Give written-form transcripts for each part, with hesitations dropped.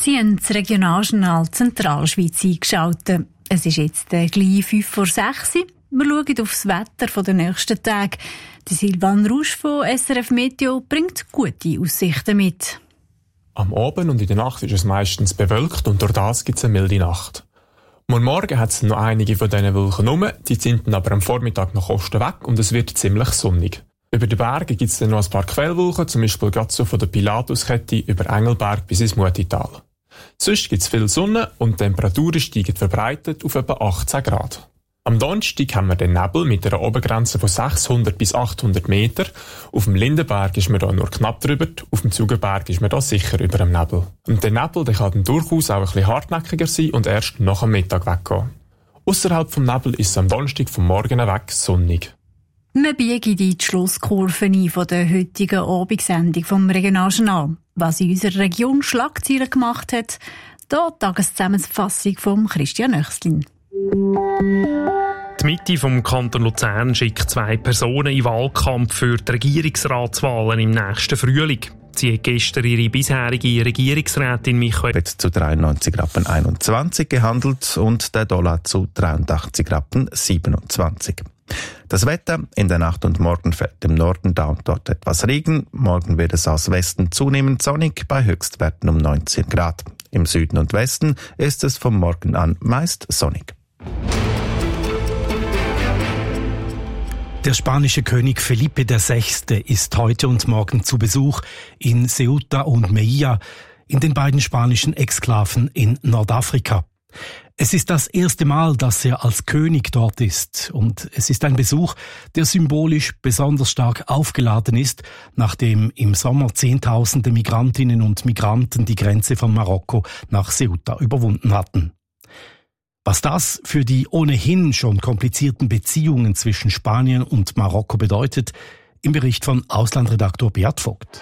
Sie haben das Regionaljournal Zentralschweiz eingeschaltet. Es ist jetzt gleich 5:06 Uhr. Wir schauen aufs Wetter der nächsten Tage. Die Silvan Rusch von SRF Meteo bringt gute Aussichten mit. Am Abend und in der Nacht ist es meistens bewölkt und durch das gibt es eine milde Nacht. Morgen hat es noch einige von diesen Wolken rum, die sind dann aber am Vormittag nach Osten weg und es wird ziemlich sonnig. Über den Bergen gibt es dann noch ein paar Quellwolken, zum Beispiel gerade so von der Pilatuskette über Engelberg bis ins Mutital. Sonst gibt es viel Sonne und die Temperaturen steigen verbreitet auf etwa 18 Grad. Am Donnerstag haben wir den Nebel mit einer Obergrenze von 600 bis 800 Meter. Auf dem Lindenberg ist man da nur knapp drüber, auf dem Zugerberg ist man da sicher über dem Nebel. Und der Nebel der kann dann durchaus auch ein bisschen hartnäckiger sein und erst nach dem Mittag weggehen. Ausserhalb vom Nebel ist es am Donnerstag vom Morgen weg sonnig. Wir biegen in die Schlusskurve ein von der heutigen Abendsendung vom Regionaljournal. Was in unserer Region Schlagzeilen gemacht hat, da die Tageszusammenfassung von Christian Oechslin. Die Mitte vom Kanton Luzern schickt 2 Personen in Wahlkampf für die Regierungsratswahlen im nächsten Frühling. Sie hat gestern ihre bisherige Regierungsrätin Michael zu 93,21 Rappen gehandelt und der Dollar zu 83,27 Rappen. Das Wetter: in der Nacht und morgen fällt im Norden da und dort etwas Regen. Morgen wird es aus Westen zunehmend sonnig bei Höchstwerten um 19 Grad. Im Süden und Westen ist es vom Morgen an meist sonnig. Der spanische König Felipe VI. Ist heute und morgen zu Besuch in Ceuta und Melilla, in den beiden spanischen Exklaven in Nordafrika. Es ist das erste Mal, dass er als König dort ist, und es ist ein Besuch, der symbolisch besonders stark aufgeladen ist, nachdem im Sommer Zehntausende Migrantinnen und Migranten die Grenze von Marokko nach Ceuta überwunden hatten. Was das für die ohnehin schon komplizierten Beziehungen zwischen Spanien und Marokko bedeutet, im Bericht von Auslandredaktor Beat Vogt.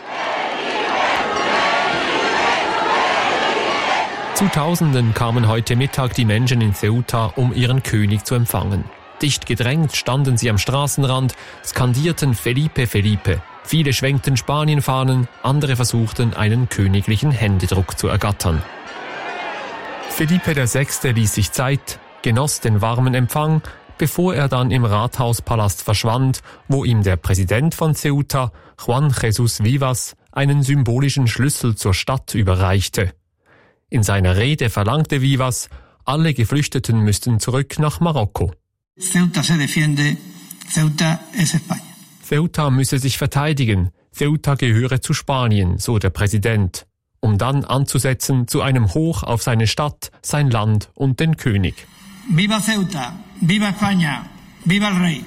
Zu Tausenden kamen heute Mittag die Menschen in Ceuta, um ihren König zu empfangen. Dicht gedrängt standen sie am Straßenrand, skandierten Felipe, Felipe. Viele schwenkten Spanienfahnen, andere versuchten, einen königlichen Händedruck zu ergattern. Felipe VI. Ließ sich Zeit, genoss den warmen Empfang, bevor er dann im Rathauspalast verschwand, wo ihm der Präsident von Ceuta, Juan Jesús Vivas, einen symbolischen Schlüssel zur Stadt überreichte. In seiner Rede verlangte Vivas, alle Geflüchteten müssten zurück nach Marokko. Ceuta se defiende, Ceuta es España. Ceuta müsse sich verteidigen, Ceuta gehöre zu Spanien, so der Präsident, um dann anzusetzen zu einem Hoch auf seine Stadt, sein Land und den König. Viva Ceuta, viva España, viva el Rey.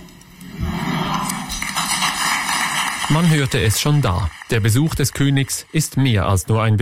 Man hörte es schon da. Der Besuch des Königs ist mehr als nur ein